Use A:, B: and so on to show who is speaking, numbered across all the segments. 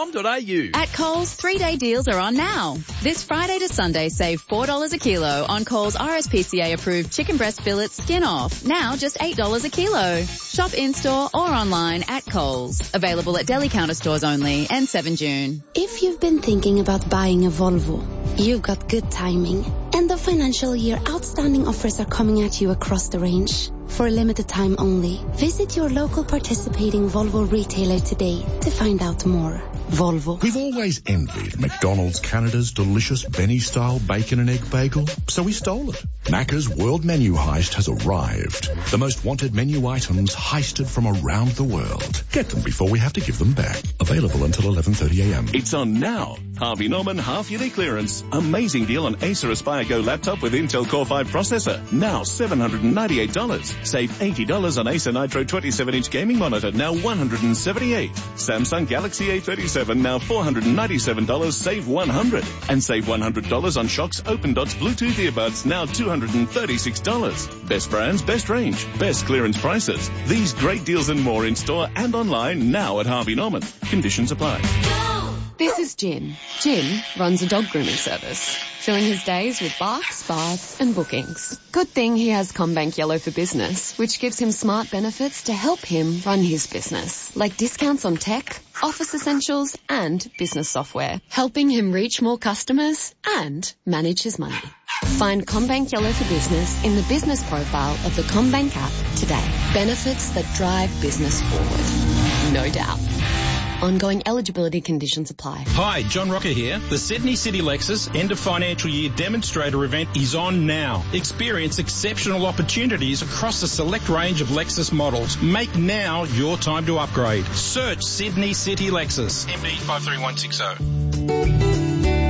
A: coles.com.au.
B: At Coles, 3-day deals are on now. This Friday to Sunday, save $4 a kilo on Coles RSPCA approved chicken breast fillet skin off. Now just $8 a kilo. Shop in-store or online at Coles. Available at deli counter stores only and 7 June.
C: If you've been thinking about buying a Volvo, you've got good timing. End of financial year outstanding offers are coming at you across the range. For a limited time only, visit your local participating Volvo retailer today to find out more. Volvo.
D: We've always envied McDonald's Canada's delicious Benny-style bacon and egg bagel, so we stole it. Macca's World Menu Heist has arrived. The most wanted menu items heisted from around the world. Get them before we have to give them back. Available until 11:30 a.m.
E: It's on now. Harvey Norman half-yearly clearance. Amazing deal on Acer Aspire Go laptop with Intel Core 5 processor. Now $798. Save $80 on Acer Nitro 27-inch gaming monitor. Now $178. Samsung Galaxy A37. Now $497. Save $100. And save $100 on Shox Open Dots Bluetooth earbuds. Now $236. Best brands, best range, best clearance prices. These great deals and more in store and online now at Harvey Norman. Conditions apply.
F: This is Jim. Jim runs a dog grooming service, filling his days with barks, baths and bookings. Good thing he has CommBank Yellow for Business, which gives him smart benefits to help him run his business, like discounts on tech, office essentials and business software, helping him reach more customers and manage his money. Find CommBank Yellow for Business in the business profile of the CommBank app today. Benefits that drive business forward. No doubt. Ongoing eligibility conditions apply.
G: Hi, John Rocker here. The Sydney City Lexus end of financial year demonstrator event is on now. Experience exceptional opportunities across a select range of Lexus models. Make now your time to upgrade. Search Sydney City Lexus. MD 53160.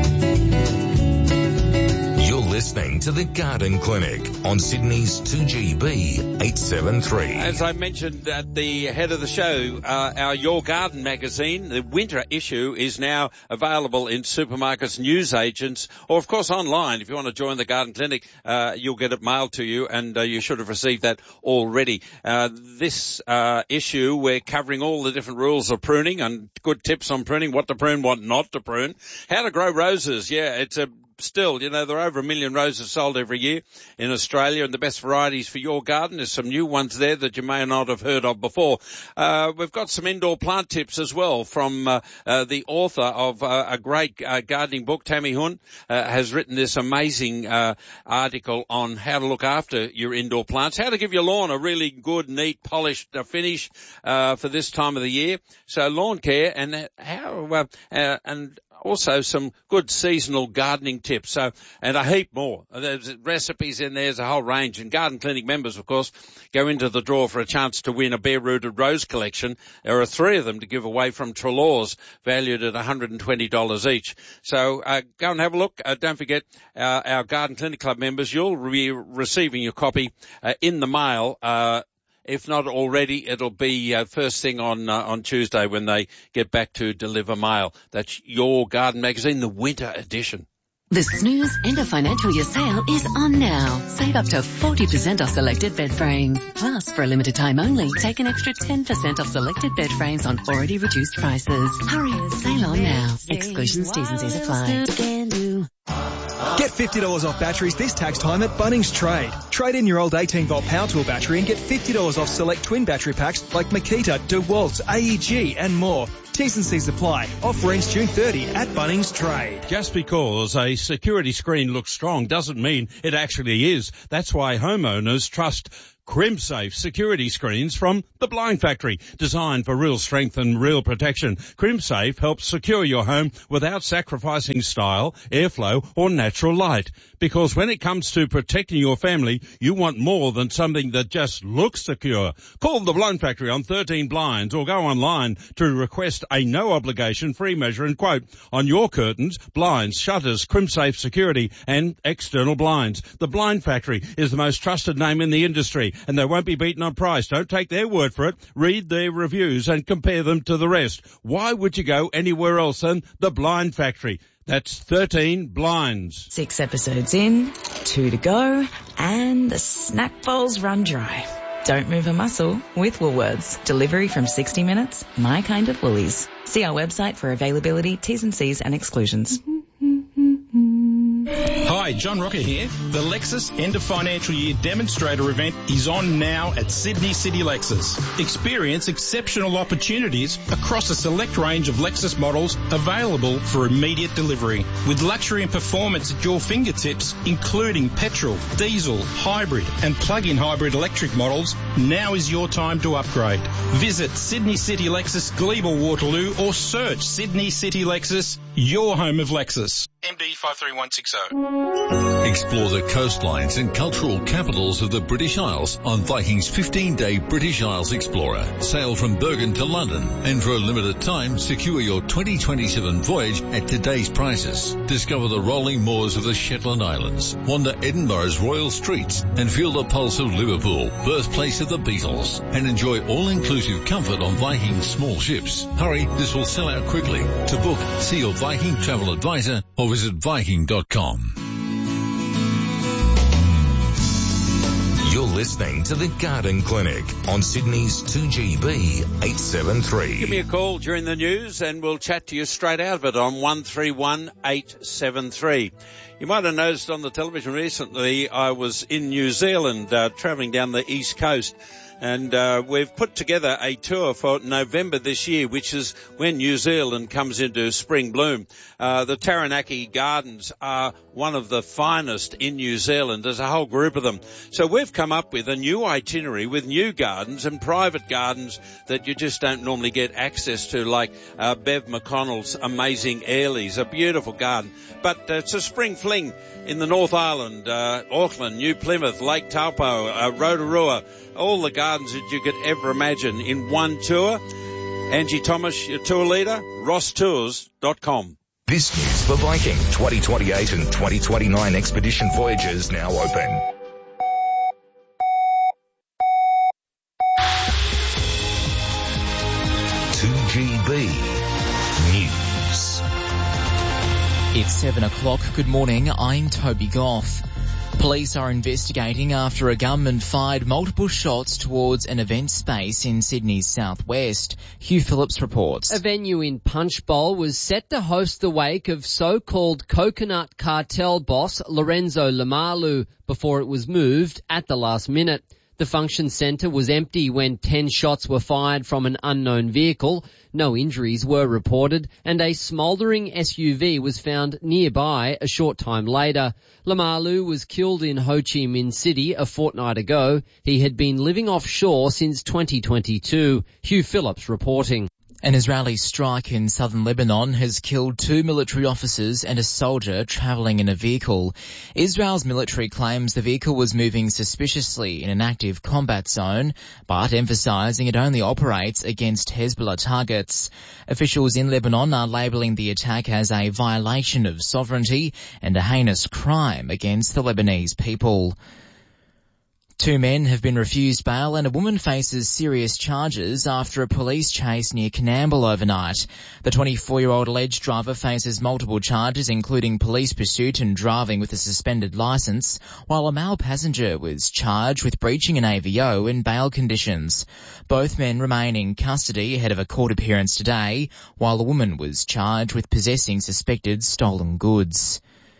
H: Listening to the Garden Clinic on Sydney's 2GB 873.
I: As I mentioned at the head of the show, our Your Garden magazine, the winter issue, is now available in supermarkets, newsagents, or of course online. If you want to join the Garden Clinic, you'll get it mailed to you, and you should have received that already. This issue, we're covering all the different rules of pruning and good tips on pruning, what to prune, what not to prune, how to grow roses. Yeah, it's still, there are over 1 million roses sold every year in Australia, and the best varieties for your garden. There's some new ones there that you may not have heard of before. We've got some indoor plant tips as well from the author of a great gardening book. Tammy Hun has written this amazing article on how to look after your indoor plants, how to give your lawn a really good, neat, polished finish for this time of the year. So lawn care and how and also some good seasonal gardening tips. So, and a heap more. There's recipes in there. There's a whole range. And Garden Clinic members, of course, go into the draw for a chance to win a bare-rooted rose collection. There are 3 of them to give away from Trelaws, valued at $120 each. So, go and have a look. Don't forget, our Garden Clinic Club members, you'll be receiving your copy in the mail. If not already, it'll be first thing on Tuesday when they get back to deliver mail. That's Your Garden magazine, the winter edition.
J: The Snooze end of financial year sale is on now. Save up to 40% off selected bed frames. Plus, for a limited time only, take an extra 10% off selected bed frames on already reduced prices. Hurry, sale on now. Exclusions, T's and C's apply.
K: Get $50 off batteries this tax time at Bunnings Trade. Trade in your old 18-volt power tool battery and get $50 off select twin battery packs like Makita, DeWalt, AEG and more. T's and C's apply. Offer ends June 30 at Bunnings Trade.
L: Just because a security screen looks strong doesn't mean it actually is. That's why homeowners trust CrimSafe security screens from The Blind Factory, designed for real strength and real protection. CrimSafe helps secure your home without sacrificing style, airflow or natural light. Because when it comes to protecting your family, you want more than something that just looks secure. Call The Blind Factory on 13 Blinds or go online to request a no-obligation free measure and quote on your curtains, blinds, shutters, CrimSafe security and external blinds. The Blind Factory is the most trusted name in the industry, and they won't be beaten on price. Don't take their word for it. Read their reviews and compare them to the rest. Why would you go anywhere else than The Blind Factory? That's 13 Blinds.
M: 6 episodes in, 2 to go, and the snack bowls run dry.
A: Don't move a muscle with Woolworths. Delivery from 60 minutes, my kind of Woolies. See our website for availability, T's and C's and exclusions.
G: Hi, John Rocker here. The Lexus End of Financial Year Demonstrator event is on now at Sydney City Lexus. Experience exceptional opportunities across a select range of Lexus models available for immediate delivery. With luxury and performance at your fingertips, including petrol, diesel, hybrid and plug-in hybrid electric models, now is your time to upgrade. Visit Sydney City Lexus, Glebe, Waterloo, or search Sydney City Lexus, your home of Lexus. MD 53160.
M: Explore the coastlines and cultural capitals of the British Isles on Viking's 15-day British Isles Explorer. Sail from Bergen to London, and for a limited time, secure your 2027 voyage at today's prices. Discover the rolling moors of the Shetland Islands, wander Edinburgh's royal streets, and feel the pulse of Liverpool, birthplace of the Beatles, and enjoy all-inclusive comfort on Viking's small ships. Hurry, this will sell out quickly. To book, see your Viking travel advisor or visit Viking.com.
H: You're listening to The Garden Clinic on Sydney's 2GB 873.
I: Give me a call during the news and we'll chat to you straight out of it on 131 873. You might have noticed on the television recently I was in New Zealand travelling down the east coast. And we've put together a tour for November this year, which is when New Zealand comes into spring bloom. The Taranaki Gardens are one of the finest in New Zealand. There's a whole group of them. So we've come up with a new itinerary with new gardens and private gardens that you just don't normally get access to, like Bev McConnell's amazing Airlies, a beautiful garden. But it's a spring fling in the North Island, Auckland, New Plymouth, Lake Taupo, Rotorua, all the gardens that you could ever imagine in one tour. Angie Thomas, your tour leader, rosstours.com.
H: This news for Viking 2028 and 2029 expedition voyages now open. News.
N: It's 7 o'clock. Good morning. I'm Toby Goff. Police are investigating after a gunman fired multiple shots towards an event space in Sydney's southwest. Hugh Phillips reports.
O: A venue in Punchbowl was set to host the wake of so-called coconut cartel boss Lorenzo Lamalu before it was moved at the last minute. The function centre was empty when 10 shots were fired from an unknown vehicle. No injuries were reported, and a smouldering SUV was found nearby a short time later. Lamalu was killed in Ho Chi Minh City a fortnight ago. He had been living offshore since 2022. Hugh Phillips reporting.
N: An Israeli strike in southern Lebanon has killed 2 military officers and a soldier travelling in a vehicle. Israel's military claims the vehicle was moving suspiciously in an active combat zone, but emphasising it only operates against Hezbollah targets. Officials in Lebanon are labelling the attack as a violation of sovereignty and a heinous crime against the Lebanese people. 2 men have been refused bail and a woman faces serious charges after a police chase near Canamble overnight. The 24-year-old alleged driver faces multiple charges, including police pursuit and driving with a suspended licence, while a male passenger was charged with breaching an AVO in bail conditions. Both men remain in custody ahead of a court appearance today, while the woman was charged with possessing suspected stolen goods.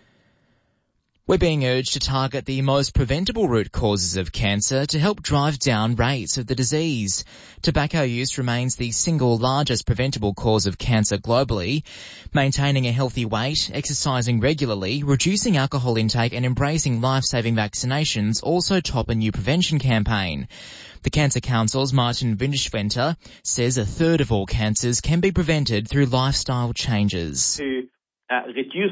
N: We're being urged to target the most preventable root causes of cancer to help drive down rates of the disease. Tobacco use remains the single largest preventable cause of cancer globally. Maintaining a healthy weight, exercising regularly, reducing alcohol intake and embracing life-saving vaccinations also top a new prevention campaign. The Cancer Council's Martin Windischwenter says a third of all cancers can be prevented through lifestyle changes.
P: To reduce